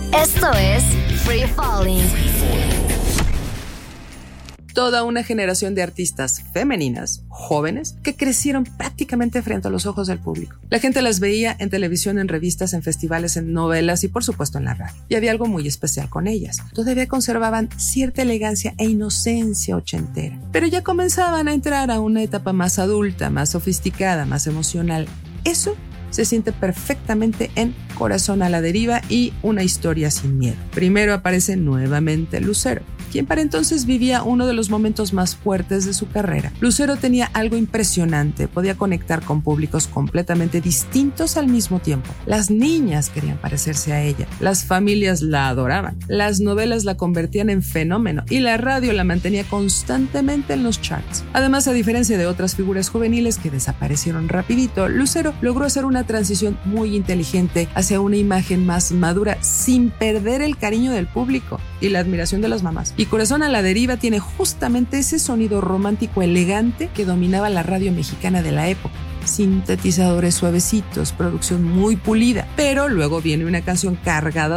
Esto es Free Falling. Toda una generación de artistas femeninas, jóvenes, que crecieron prácticamente frente a los ojos del público. La gente las veía en televisión, en revistas, en festivales, en novelas y por supuesto en la radio. Y había algo muy especial con ellas. Todavía conservaban cierta elegancia e inocencia ochentera, pero ya comenzaban a entrar a una etapa más adulta, más sofisticada, más emocional. Eso se siente perfectamente en Corazón a la deriva y Una historia sin miedo. Primero aparece nuevamente Lucero, quien para entonces vivía uno de los momentos más fuertes de su carrera. Lucero tenía algo impresionante, podía conectar con públicos completamente distintos al mismo tiempo. Las niñas querían parecerse a ella, las familias la adoraban, las novelas la convertían en fenómeno y la radio la mantenía constantemente en los charts. Además, a diferencia de otras figuras juveniles que desaparecieron rapidito, Lucero logró hacer una transición muy inteligente hacia una imagen más madura sin perder el cariño del público y la admiración de las mamás. Y Corazón a la deriva tiene justamente ese sonido romántico elegante que dominaba la radio mexicana de la época. Sintetizadores suavecitos, producción muy pulida, pero luego viene una canción cargada